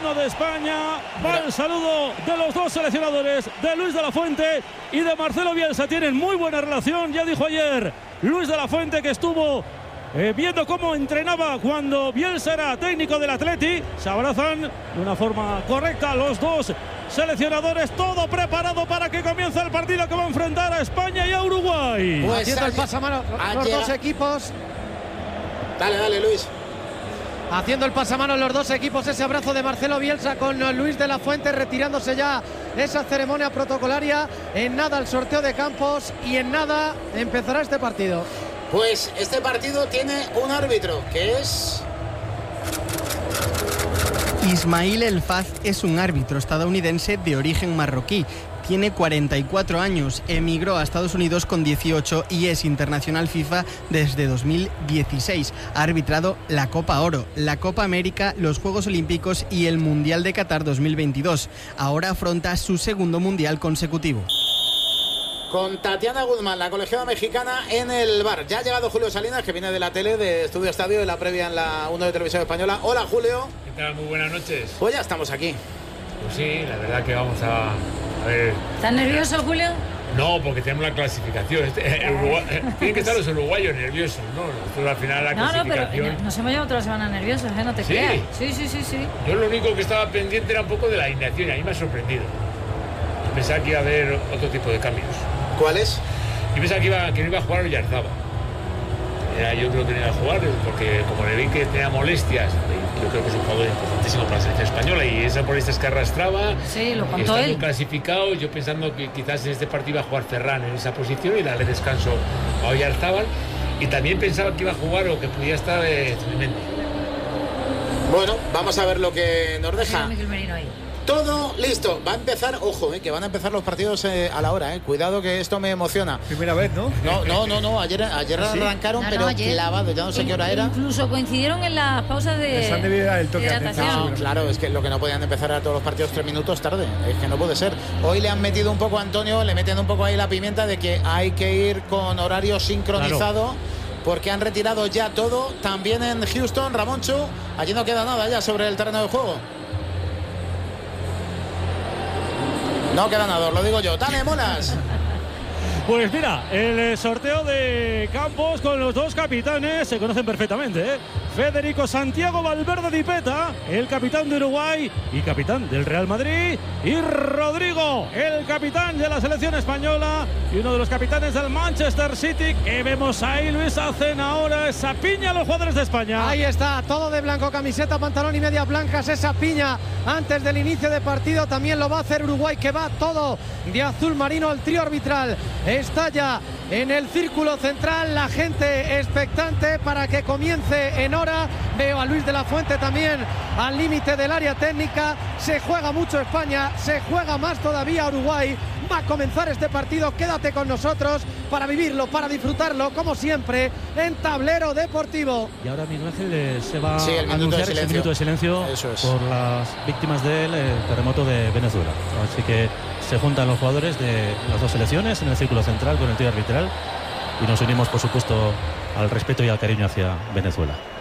1 de España. Va el saludo de los dos seleccionadores, de Luis de la Fuente y de Marcelo Bielsa. Tienen muy buena relación. Ya dijo ayer Luis de la Fuente que estuvo viendo cómo entrenaba cuando Bielsa era técnico del Atleti. Se abrazan de una forma correcta los dos seleccionadores, todo preparado para que comience el partido que va a enfrentar a España y a Uruguay. Pues haciendo el pasamano los dos equipos. Dale, Luis. Haciendo el pasamano los dos equipos, ese abrazo de Marcelo Bielsa con Luis de la Fuente, retirándose ya esa ceremonia protocolaria. En nada el sorteo de campos y en nada empezará este partido. Pues este partido tiene un árbitro que es... Ismail El Faz es un árbitro estadounidense de origen marroquí. Tiene 44 años, emigró a Estados Unidos con 18 y es internacional FIFA desde 2016. Ha arbitrado la Copa Oro, la Copa América, los Juegos Olímpicos y el Mundial de Qatar 2022. Ahora afronta su segundo Mundial consecutivo. Con Tatiana Guzmán, la colegiada mexicana, en el bar. Ya ha llegado Julio Salinas, que viene de la tele, de Estudio Estadio, de la previa en la 1 de Televisión Española. Hola, Julio. ¿Qué tal? Muy buenas noches. Pues ya estamos aquí. Pues sí, la verdad que vamos a ver. ¿Estás nervioso, Julio? No, porque tenemos la clasificación. Tienen que estar los uruguayos nerviosos, ¿no? Nosotros al final la clasificación... pero nos hemos llevado otra semana nerviosos, ¿eh? No te creas. Sí. Yo lo único que estaba pendiente era un poco de la alineación y a mí me ha sorprendido. Yo pensaba que iba a haber otro tipo de cambios. ¿Cuáles? Yo pensaba que no iba a jugar Oyarzabal. Yo creo que no iba a jugar porque como le vi que tenía molestias, yo creo que es un jugador importantísimo para la selección española y esas molestias que arrastraba, sí, lo contó él. Clasificado, yo pensando que quizás en este partido iba a jugar Ferran en esa posición y darle descanso a Oyarzabal, y también pensaba que iba a jugar o que podía estar Zubimendi. Bueno, vamos a ver lo que nos deja. Miguel Merino ahí. Todo listo, va a empezar, ojo, que van a empezar los partidos a la hora, cuidado que esto me emociona. Primera vez, ¿no? No, ayer No, arrancaron, pero ayer, clavado, ya no sé qué hora era. Incluso coincidieron en las pausas de No, claro, es que lo que no podían empezar a todos los partidos 3 minutos tarde, es que no puede ser. Hoy le han metido un poco a Antonio, le meten un poco ahí la pimienta de que hay que ir con horario sincronizado. Claro. Porque han retirado ya todo, también en Houston, Ramonchu, allí no queda nada ya sobre el terreno de juego. No queda nada, os lo digo yo. Dale, Molas. Pues mira, el sorteo de campos con los dos capitanes se conocen perfectamente, ¿eh? Federico Santiago Valverde Di Peta, el capitán de Uruguay y capitán del Real Madrid, y Rodrigo, el capitán de la selección española y uno de los capitanes del Manchester City, que vemos ahí, Luis, hacen ahora esa piña a los jugadores de España. Ahí está, todo de blanco, camiseta, pantalón y medias blancas, esa piña antes del inicio de partido. También lo va a hacer Uruguay, que va todo de azul marino. El trío arbitral está ya en el círculo central, la gente expectante para que comience en hora. Veo a Luis de la Fuente también al límite del área técnica. Se juega mucho España, se juega más todavía Uruguay. Va a comenzar este partido, quédate con nosotros para vivirlo, para disfrutarlo, como siempre, en Tablero Deportivo. Y ahora Miguel Ángel se va a anunciar ese minuto de silencio por las víctimas del terremoto de Venezuela. Así que se juntan los jugadores de las dos selecciones en el círculo central con el trío arbitral y nos unimos, por supuesto, al respeto y al cariño hacia Venezuela.